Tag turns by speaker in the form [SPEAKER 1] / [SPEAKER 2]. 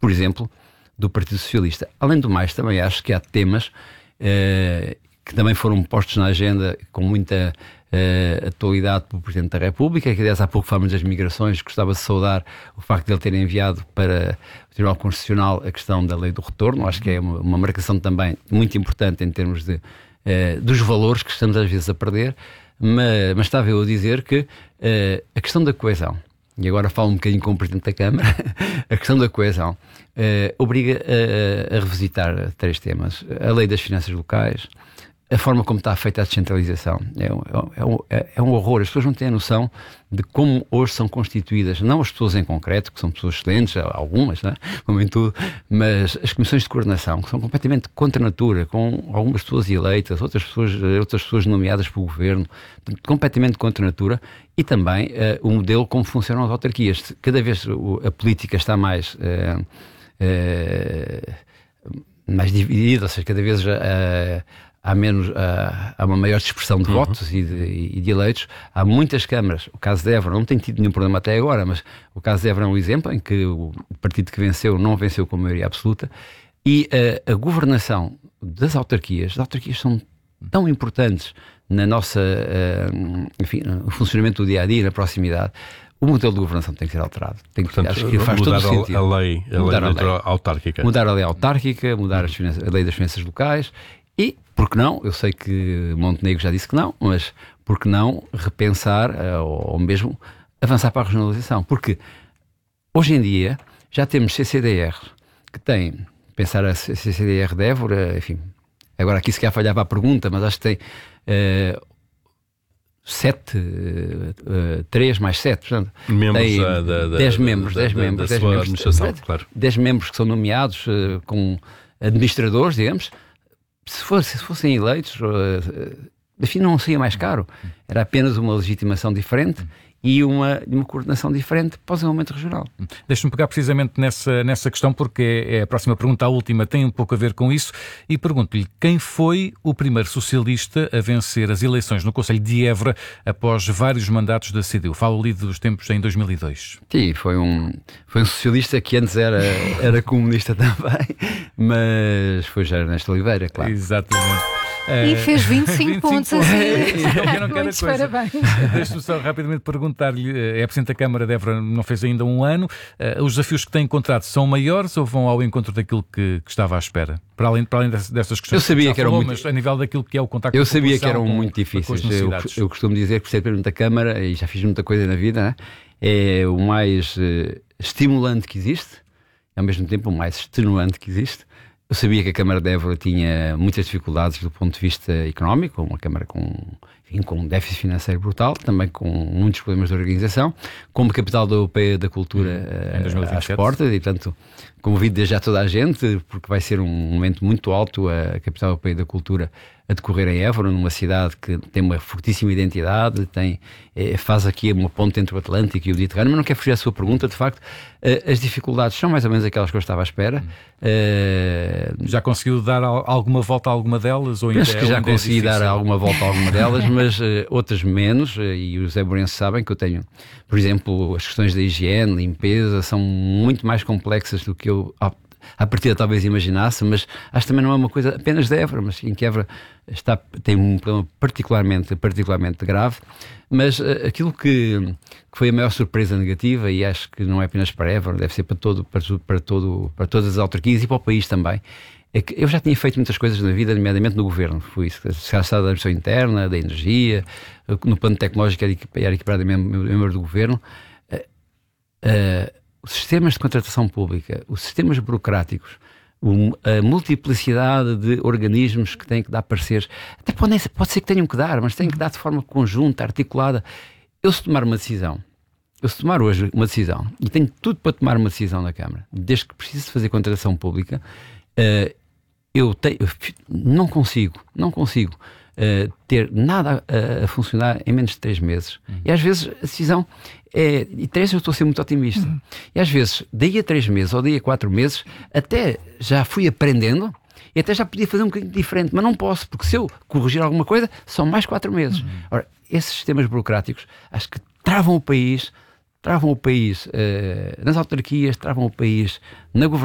[SPEAKER 1] por exemplo, do Partido Socialista. Além do mais, também acho que há temas que também foram postos na agenda com muita atualidade pelo Presidente da República, que aliás há pouco falamos das migrações. Gostava de saudar o facto de ele ter enviado para o Tribunal Constitucional a questão da lei do retorno. Acho que é uma marcação também muito importante em termos dos valores que estamos às vezes a perder, mas estava eu a dizer que a questão da coesão, e agora falo um bocadinho com o Presidente da Câmara, a questão da coesão obriga a revisitar 3 temas: a lei das finanças locais, a forma como está feita a descentralização. É um horror. As pessoas não têm a noção de como hoje são constituídas, não as pessoas em concreto, que são pessoas excelentes, algumas, não é? Como em tudo, mas as comissões de coordenação, que são completamente contra a natura, com algumas pessoas eleitas, outras pessoas nomeadas pelo governo, completamente contra a natura, e também o modelo como funcionam as autarquias. Cada vez a política está mais dividida, ou seja, cada vez há uma maior dispersão de votos e de eleitos. Há muitas câmaras. O caso de Évora não tem tido nenhum problema até agora, mas o caso de Évora é um exemplo em que o partido que venceu não venceu com maioria absoluta, e a governação das autarquias. As autarquias são tão importantes na nossa, no funcionamento do dia-a-dia, na proximidade. O modelo de governação tem que ser alterado.
[SPEAKER 2] Portanto,
[SPEAKER 1] acho que faz todo o sentido.
[SPEAKER 2] A lei autárquica.
[SPEAKER 1] Mudar a lei autárquica, mudar a lei das finanças locais. E, por que não, eu sei que Montenegro já disse que não, mas por que não repensar ou mesmo avançar para a regionalização? Porque hoje em dia já temos CCDR, que tem, pensar a CCDR de Évora, enfim, agora aqui se calhar falhava a pergunta, mas acho que tem 3 mais 7, portanto,
[SPEAKER 2] membros
[SPEAKER 1] 10 membros, 10 membros, 10 membros,
[SPEAKER 2] administração, claro.
[SPEAKER 1] 10 membros que são nomeados com administradores, digamos. Se fossem eleitos, enfim, não seria mais caro. Era apenas uma legitimação diferente e uma coordenação diferente para o desenvolvimento regional.
[SPEAKER 3] Deixa-me pegar precisamente nessa questão, porque é a próxima pergunta, a última, tem um pouco a ver com isso, e pergunto-lhe: quem foi o primeiro socialista a vencer as eleições no Concelho de Évora após vários mandatos da CDU? Falo ali dos tempos em 2002.
[SPEAKER 1] Sim, foi um socialista que antes era comunista também, mas foi já Ernesto Oliveira, claro.
[SPEAKER 3] Exatamente.
[SPEAKER 4] E fez 25 pontos assim.
[SPEAKER 3] Muitos
[SPEAKER 4] parabéns.
[SPEAKER 3] Deixe-me só rapidamente perguntar-lhe: é Presidente da Câmara de Évora, não fez ainda um ano. Os desafios que tem encontrado são maiores ou vão ao encontro daquilo que estava à espera? Para além destas questões,
[SPEAKER 1] eu sabia que eram muito,
[SPEAKER 3] mas a nível daquilo que é o contacto.
[SPEAKER 1] Eu sabia que eram muito difíceis. Eu costumo dizer que ser Presidente da Câmara, e já fiz muita coisa na vida, né? É o mais estimulante que existe, e ao mesmo tempo o mais extenuante que existe. Eu sabia que a Câmara de Évora tinha muitas dificuldades do ponto de vista económico, uma Câmara com um déficit financeiro brutal, também com muitos problemas de organização, como capital europeia da cultura às portas, e portanto convido desde já toda a gente, porque vai ser um momento muito alto a capital europeia da cultura a decorrer em Évora, numa cidade que tem uma fortíssima identidade, faz aqui uma ponte entre o Atlântico e o Mediterrâneo, mas não quero fugir à sua pergunta. De facto, as dificuldades são mais ou menos aquelas que eu estava à espera.
[SPEAKER 3] Já conseguiu dar alguma volta a alguma delas? Ou
[SPEAKER 1] penso que já consegui dar alguma volta a alguma delas, mas outras menos, e os évorenses sabem que eu tenho, por exemplo, as questões da higiene, limpeza, são muito mais complexas do que eu à partida talvez imaginasse, mas acho que também não é uma coisa apenas de Évora, mas em que Évora tem um problema particularmente grave. Mas aquilo que foi a maior surpresa negativa, e acho que não é apenas para Évora, deve ser para todas as autarquias e para o país também, é que eu já tinha feito muitas coisas na vida, nomeadamente no governo. Fui secretário da Administração Interna, da Energia, no plano tecnológico era equiparado membro do governo. Os sistemas de contratação pública, os sistemas burocráticos, a multiplicidade de organismos que têm que dar pareceres, até pode ser que tenham que dar, mas têm que dar de forma conjunta, articulada. Eu se tomar hoje uma decisão, e tenho tudo para tomar uma decisão na Câmara, desde que preciso fazer contratação pública, eu não consigo ter nada a funcionar em menos de 3 meses. E às vezes a decisão e 3 eu estou a ser muito otimista. E às vezes, daí a 3 meses ou daí a 4 meses, até já fui aprendendo e até já podia fazer um bocadinho diferente, mas não posso, porque se eu corrigir alguma coisa, são mais 4 meses. Ora, esses sistemas burocráticos acho que travam o país nas autarquias, travam o país na governação.